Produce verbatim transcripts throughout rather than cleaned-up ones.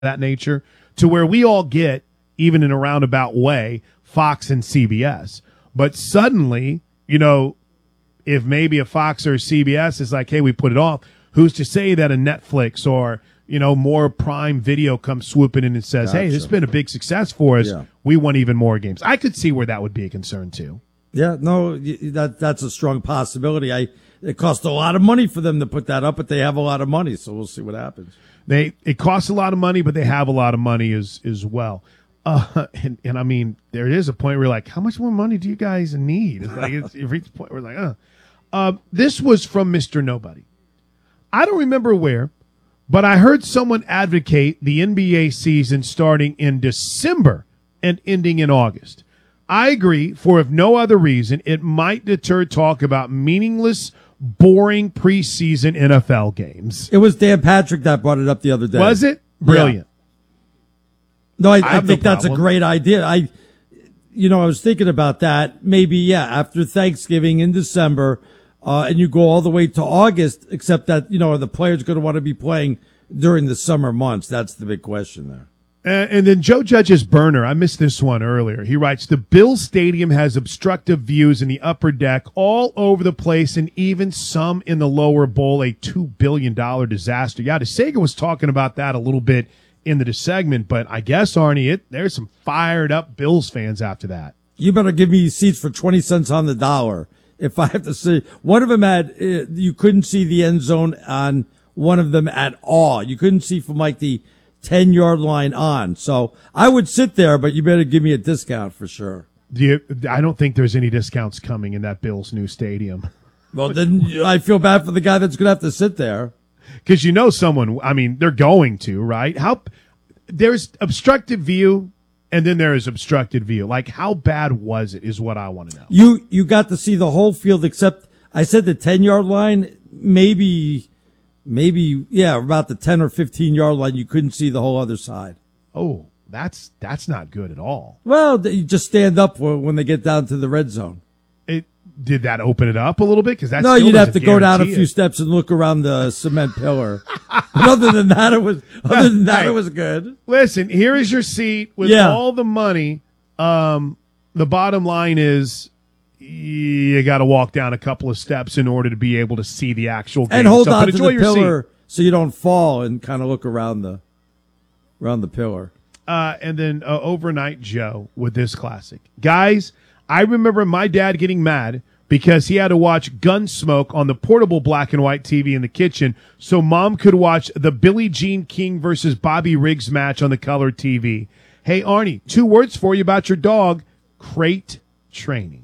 that nature, to where we all get, even in a roundabout way, Fox and C B S. But suddenly, you know, if maybe a Fox or a C B S is like, hey, we put it off, who's to say that a Netflix or, you know, more Prime Video comes swooping in and says, Gotcha. hey, this has been a big success for us. Yeah. We want even more games. I could see where that would be a concern, too. Yeah, no, that that's a strong possibility. I It costs a lot of money for them to put that up, but they have a lot of money, so we'll see what happens. They It costs a lot of money, but they have a lot of money as, as well. Uh, and, and I mean, there is a point where you're like, how much more money do you guys need? It's like, it's, you reach a point where we're like, uh. uh. This was from Mister Nobody. I don't remember where, but I heard someone advocate the N B A season starting in December and ending in August. I agree, for if no other reason, it might deter talk about meaningless, boring preseason N F L games. It was Dan Patrick that brought it up the other day. Was it? Brilliant. Yeah. No, I, I, I think no that's a problem. great idea. I, you know, I was thinking about that. Maybe, yeah, after Thanksgiving in December, uh, and you go all the way to August, except that, you know, are the players going to want to be playing during the summer months? That's the big question there. Uh, and then Joe Judge's burner, I missed this one earlier. He writes, the Bills Stadium has obstructive views in the upper deck all over the place and even some in the lower bowl, a two billion dollars disaster. Yeah, DeSager was talking about that a little bit in the segment, but I guess, Arnie, it, there's some fired up Bills fans after that. You better give me seats for twenty cents on the dollar. If I have to see, one of them had, uh, you couldn't see the end zone on one of them at all. You couldn't see from like the ten yard line on. So I would sit there, but you better give me a discount for sure. Do you, I don't think there's any discounts coming in that Bills new stadium. Well, then I feel bad for the guy that's going to have to sit there. Because you know someone, I mean, they're going to, right? How there's obstructed view, and then there is obstructed view. Like, how bad was it is what I want to know. You you got to see the whole field except, I said the ten yard line, maybe... Maybe, yeah, about the ten or fifteen yard line, you couldn't see the whole other side. Oh, that's that's not good at all. Well, you just stand up when they get down to the red zone. It did that open it up a little bit? Because that no, still you'd have to doesn't go down a guarantee few it. steps and look around the cement pillar. But other than that, it was other than that, it was good. Listen, here is your seat with Yeah. all the money. Um, the bottom line is you got to walk down a couple of steps in order to be able to see the actual game. And hold so, on but to enjoy the your pillar seat. so you don't fall and kind of look around the around the pillar. Uh, and then uh, Overnight Joe with this classic. Guys, I remember my dad getting mad because he had to watch Gunsmoke on the portable black and white T V in the kitchen so Mom could watch the Billie Jean King versus Bobby Riggs match on the color T V. Hey, Arnie, two words for you about your dog. Crate training.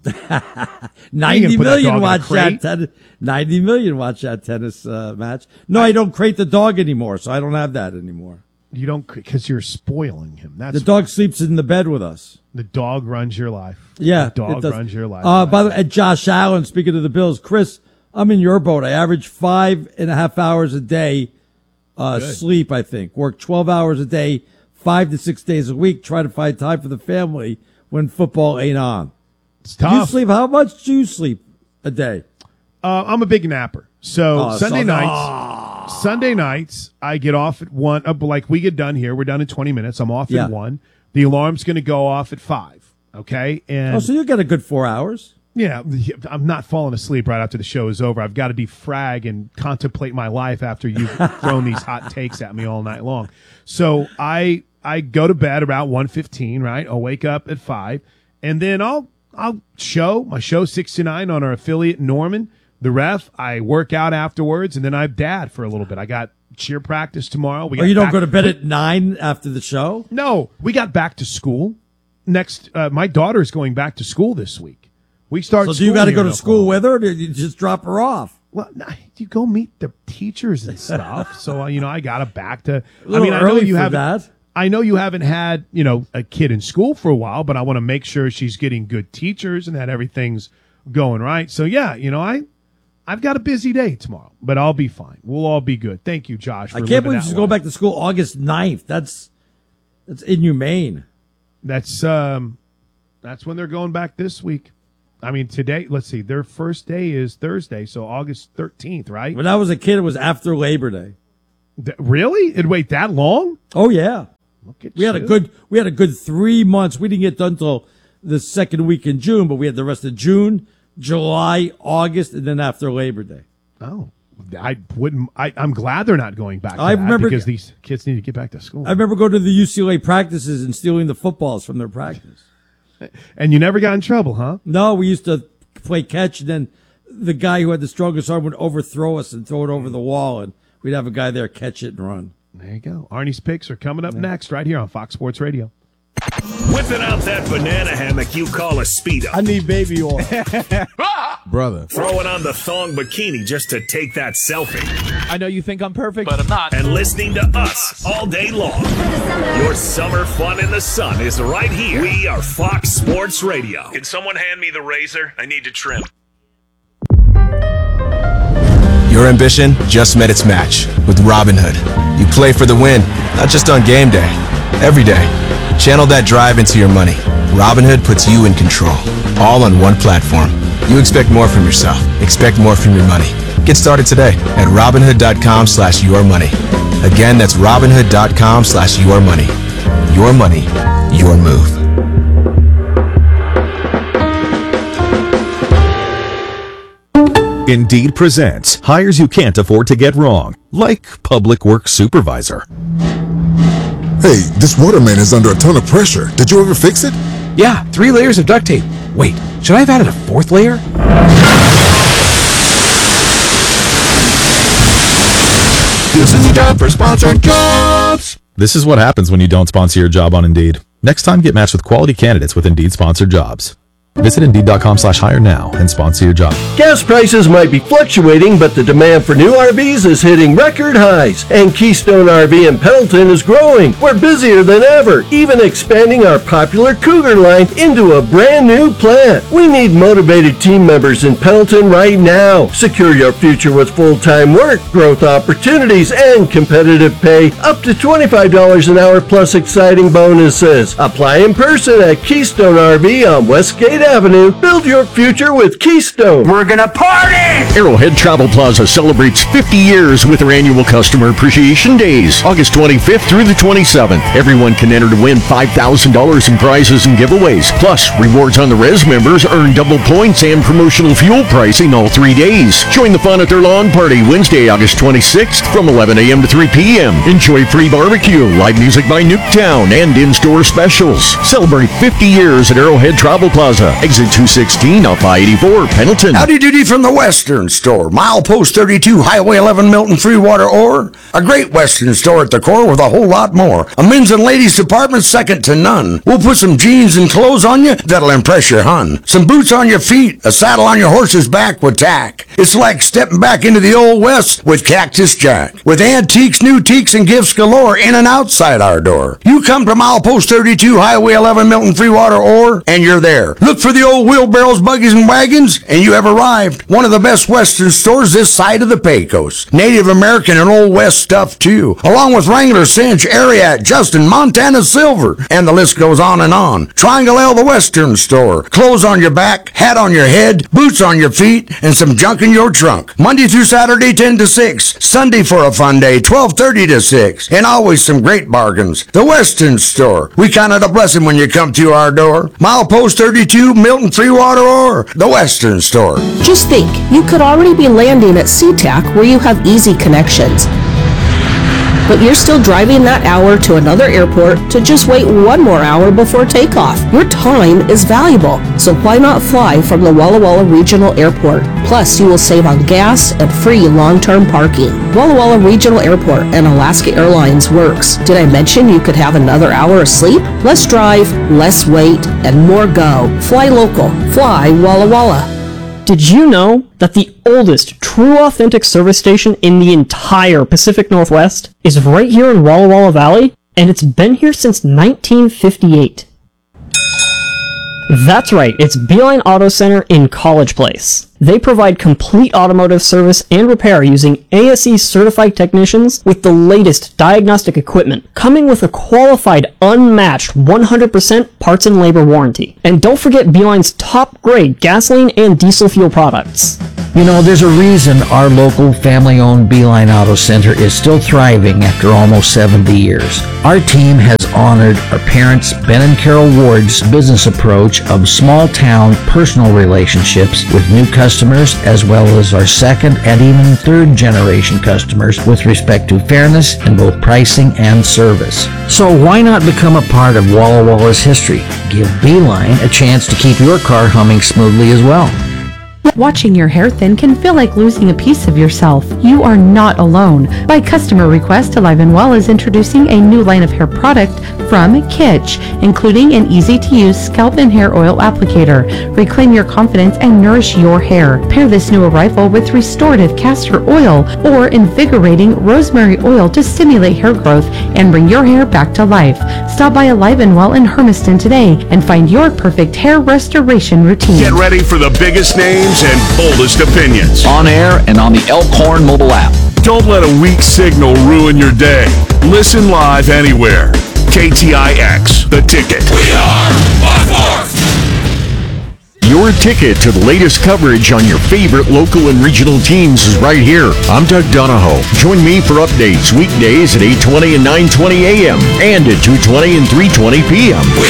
ninety put that dog million in a watch crate? that ten, ninety million watch that tennis uh, match. No, I don't crate the dog anymore, so I don't have that anymore. You don't, because you're spoiling him. That's The dog sleeps in the bed with us. the dog runs your life. Yeah, the dog it does. runs your life. Uh, by the way, at Josh Allen, speaking of the Bills, Chris, I'm in your boat. I average five and a half hours a day uh, sleep, I think. Work twelve hours a day, five to six days a week. Try to find time for the family when football ain't on. it's Do you tough. sleep? How much do you sleep a day? Uh, I'm a big napper. So Oh, Sunday so- nights, Sunday nights, I get off at one. Uh, like we get done here, we're done in twenty minutes. I'm off Yeah. at one. The alarm's going to go off at five. Okay, and Oh, so you get a good four hours. yeah, I'm not falling asleep right after the show is over. I've got to defrag and contemplate my life after you've thrown these hot takes at me all night long. So I I go to bed about one fifteen. Right, I'll wake up at five, and then I'll I'll show my show six to nine on our affiliate Norman. The ref, I work out afterwards, and then I dad for a little bit. I got cheer practice tomorrow. We Or got you don't back- go to bed at nine after the show? No, we got back to school. Next, uh, my daughter's going back to school this week. We start. So do you school got to here go in to school Oklahoma. with her, or do you just drop her off? Well, nah, you go meet the teachers and stuff. so uh, you know, I got to back to. A little I mean, I know early you for haven't. that. I know you haven't had you know a kid in school for a while, but I want to make sure she's getting good teachers and that everything's going right. So yeah, you know, I. I've got a busy day tomorrow, but I'll be fine. We'll all be good. Thank you, Josh. For I can't living believe that she's going life. back to school August ninth. That's that's inhumane. That's um, that's when they're going back this week. I mean, today. Let's see. Their first day is Thursday, so August thirteenth, right? When I was a kid, it was after Labor Day. Th- really? It'd wait that long? Oh yeah. Look at We had a you. good we had a good three months. We didn't get done till the second week in June, but we had the rest of June, July, August, and then after Labor Day. Oh, I wouldn't. I, I'm glad they're not going back to I that remember- because these kids need to get back to school. I remember going to the U C L A practices and stealing the footballs from their practice. And you never got in trouble, huh? No, we used to play catch, and then the guy who had the strongest arm would overthrow us and throw it over the wall, and we'd have a guy there catch it and run. There you go. Arnie's picks are coming up next right here on Fox Sports Radio. Whipping out that banana hammock you call a Speedo. I need baby oil. Brother. Throwing on the thong bikini just to take that selfie. I know you think I'm perfect, but I'm not. And listening to us all day long. Your summer fun in the sun is right here. We are Fox Sports Radio. Can someone hand me the razor? I need to trim. Your ambition just met its match with Robinhood. You play for the win, not just on game day, every day. Channel that drive into your money. Robinhood puts you in control, all on one platform. You expect more from yourself. Expect more from your money. Get started today at Robinhood.com slash your money. Again, that's Robinhood.com slash your money. Your money, your move. Indeed presents hires you can't afford to get wrong, like public works supervisor. Hey, this waterman is under a ton of pressure. Did you ever fix it? Yeah, three layers of duct tape. Wait, should I have added a fourth layer? This is the time for sponsored jobs. This is what happens when you don't sponsor your job on Indeed. Next time, get matched with quality candidates with Indeed sponsored jobs. Visit Indeed.com slash hire now and sponsor your job. Gas prices might be fluctuating, but the demand for new R Vs is hitting record highs. And Keystone R V in Pendleton is growing. We're busier than ever, even expanding our popular Cougar line into a brand new plant. We need motivated team members in Pendleton right now. Secure your future with full-time work, growth opportunities, and competitive pay. Up to twenty-five dollars an hour plus exciting bonuses. Apply in person at Keystone R V on Westgate Avenue. Build your future with Keystone. We're gonna party! Arrowhead Travel Plaza celebrates fifty years with their annual Customer Appreciation Days, August twenty-fifth through the twenty-seventh. Everyone can enter to win five thousand dollars in prizes and giveaways. Plus, rewards on the Res members earn double points and promotional fuel pricing all three days. Join the fun at their lawn party Wednesday, August twenty-sixth from eleven a.m. to three p.m. Enjoy free barbecue, live music by Nuketown, and in-store specials. Celebrate fifty years at Arrowhead Travel Plaza. Exit two sixteen off I eighty-four, Pendleton. Howdy doody from the Western Store. Milepost thirty-two, Highway eleven, Milton, Freewater, Ore. A great Western store at the core with a whole lot more. A men's and ladies department second to none. We'll put some jeans and clothes on you that'll impress your hun. Some boots on your feet, a saddle on your horse's back with tack. It's like stepping back into the old West with Cactus Jack. With antiques, new teaks, and gifts galore in and outside our door. You come to Milepost thirty-two, Highway eleven, Milton, Freewater, Ore, and you're there. Look for the old wheelbarrows, buggies, and wagons, and you have arrived. One of the best Western stores this side of the Pecos. Native American and Old West stuff, too. Along with Wrangler, Cinch, Ariat, Justin, Montana Silver, and the list goes on and on. Triangle L, the Western Store. Clothes on your back, hat on your head, boots on your feet, and some junk in your trunk. Monday through Saturday, ten to six. Sunday for a fun day, twelve thirty to six. And always some great bargains. The Western Store. We count it a blessing when you come to our door. Milepost thirty-two, Milton, Freewater, or the Western Store. Just think, you could already be landing at SeaTac where you have easy connections. But you're still driving that hour to another airport to just wait one more hour before takeoff. Your time is valuable, so why not fly from the Walla Walla Regional Airport? Plus, you will save on gas and free long-term parking. Walla Walla Regional Airport and Alaska Airlines works. Did I mention you could have another hour of sleep? Less drive, less wait, and more go. Fly local. Fly Walla Walla. Did you know that the oldest true authentic service station in the entire Pacific Northwest is right here in Walla Walla Valley? And it's been here since nineteen fifty-eight. That's right, it's Beeline Auto Center in College Place. They provide complete automotive service and repair using A S E certified technicians with the latest diagnostic equipment, coming with a qualified, unmatched one hundred percent parts and labor warranty. And don't forget Beeline's top grade gasoline and diesel fuel products. You know, there's a reason our local family-owned Beeline Auto Center is still thriving after almost seventy years. Our team has honored our parents, Ben and Carol Ward's business approach of small-town personal relationships with new customers, as well as our second and even third-generation customers with respect to fairness in both pricing and service. So why not become a part of Walla Walla's history? Give Beeline a chance to keep your car humming smoothly as well. Watching your hair thin can feel like losing a piece of yourself. You are not alone. By customer request, Alive and Well is introducing a new line of hair product from Kitsch, including an easy-to-use scalp and hair oil applicator. Reclaim your confidence and nourish your hair. Pair this new arrival with restorative castor oil or invigorating rosemary oil to stimulate hair growth and bring your hair back to life. Stop by Alive and Well in Hermiston today and find your perfect hair restoration routine. Get ready for the biggest names and boldest opinions. On air and on the Elkhorn mobile app. Don't let a weak signal ruin your day. Listen live anywhere. K T I X, The Ticket. We are one-fourth. Your ticket to the latest coverage on your favorite local and regional teams is right here. I'm Doug Donahoe. Join me for updates weekdays at eight twenty and nine twenty a.m. and at two twenty and three twenty p.m. We